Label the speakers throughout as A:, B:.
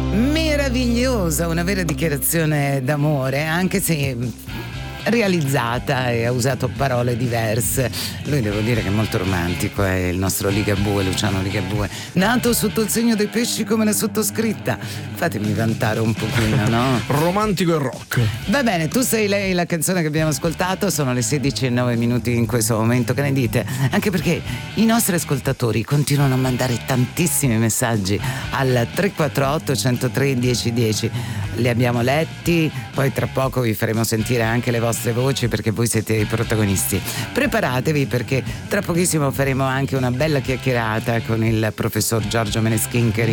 A: Meravigliosa, una vera dichiarazione d'amore, anche se realizzata e ha usato parole diverse. Lui, devo dire che è molto romantico, è il nostro Ligabue, Luciano Ligabue, nato sotto il segno dei pesci come la sottoscritta. Fatemi vantare un pochino, no?
B: Romantico e rock.
A: Va bene, Tu sei lei, la canzone che abbiamo ascoltato. Sono le 16:09 in questo momento, che ne dite? Anche perché i nostri ascoltatori continuano a mandare tantissimi messaggi al 348 103 1010. Li abbiamo letti, poi tra poco vi faremo sentire anche le vostre voci, perché voi siete i protagonisti. Preparatevi, perché tra pochissimo faremo anche una bella chiacchierata con il professor Giorgio Meneschincheri.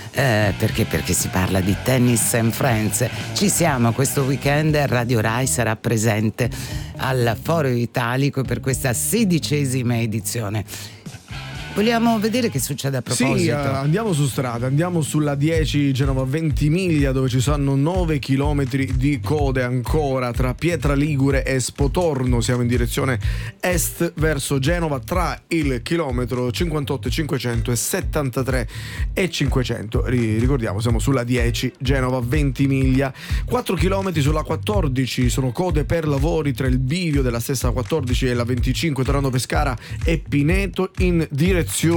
A: Perché si parla di Tennis and Friends. Ci siamo questo weekend, Radio Rai sarà presente al Foro Italico per questa 16ª edizione. Vogliamo vedere che succede a proposito?
B: Sì, andiamo su strada, andiamo sulla 10 Genova-Ventimiglia, dove ci sono 9 chilometri di code ancora tra Pietra Ligure e Spotorno. Siamo in direzione est verso Genova, tra il chilometro 58 e 500 e 73 e 500. Ricordiamo, siamo sulla 10 Genova-Ventimiglia. 4 chilometri sulla 14 sono code per lavori tra il bivio della stessa 14 e la 25 tra Pescara e Pineto in direzione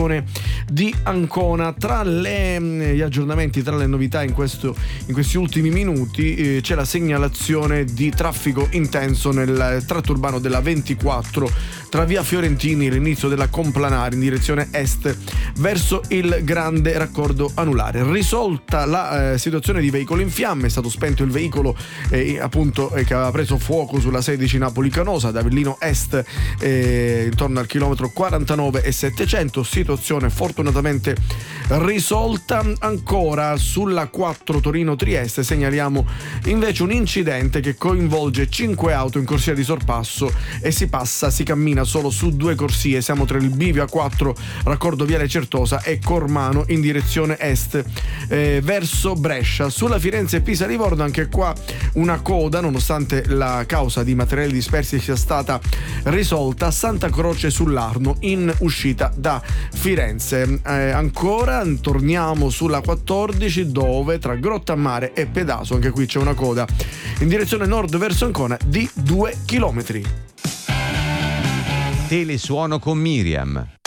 B: di Ancona. Tra gli aggiornamenti, tra le novità in questi ultimi minuti, c'è la segnalazione di traffico intenso nel tratto urbano della 24 tra via Fiorentini e l'inizio della Complanare in direzione est verso il grande raccordo anulare. Risolta la situazione di veicolo in fiamme, è stato spento il veicolo appunto che aveva preso fuoco sulla 16 Napoli-Canosa da Avellino Est intorno al chilometro 49 e 700. Situazione fortunatamente risolta. Ancora sulla 4 Torino-Trieste segnaliamo invece un incidente che coinvolge 5 auto in corsia di sorpasso e si cammina solo su 2 corsie. Siamo tra il bivio A4 raccordo Viale Certosa e Cormano in direzione est verso Brescia. Sulla Firenze-Pisa-Livorno anche qua una coda, nonostante la causa di materiali dispersi sia stata risolta. Santa Croce sull'Arno in uscita da Firenze. Ancora torniamo sulla 14, dove tra Grottammare e Pedaso anche qui c'è una coda in direzione nord verso Ancona di 2 chilometri.
C: Telesuono con Miriam.